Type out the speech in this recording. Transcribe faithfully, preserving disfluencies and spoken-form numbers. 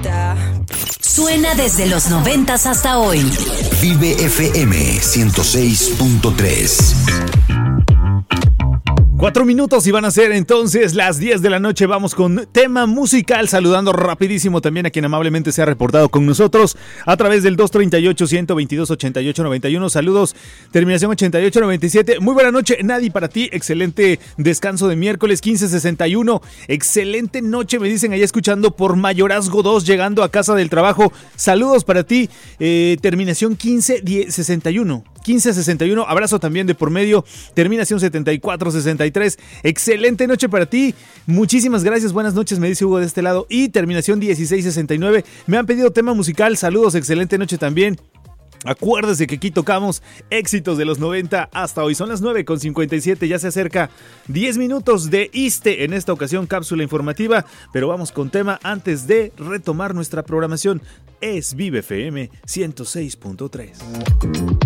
Suena desde los noventas hasta hoy. Vive F M ciento seis punto tres. Cuatro minutos y van a ser entonces las diez de la noche. Vamos con tema musical, saludando rapidísimo también a quien amablemente se ha reportado con nosotros a través del dos treinta y ocho, ciento veintidós, ochenta y ocho noventa y uno. Saludos, terminación ochenta y ocho noventa y siete. Muy buena noche, Nadie, para ti. Excelente descanso de miércoles quince sesenta y uno. Excelente noche, me dicen allá escuchando por Mayorazgo dos, llegando a casa del trabajo. Saludos para ti, eh, terminación quince sesenta y uno. quince sesenta y uno, abrazo también de por medio, terminación setenta y cuatro sesenta y tres. Excelente noche para ti, muchísimas gracias, buenas noches, me dice Hugo de este lado. Y terminación dieciséis sesenta y nueve, me han pedido tema musical, saludos, excelente noche también. Acuérdese que aquí tocamos éxitos de los noventa hasta hoy. Son las nueve con cincuenta y siete, ya se acerca diez minutos de Iste, en esta ocasión cápsula informativa, pero vamos con tema antes de retomar nuestra programación. Es Vive F M ciento seis punto tres.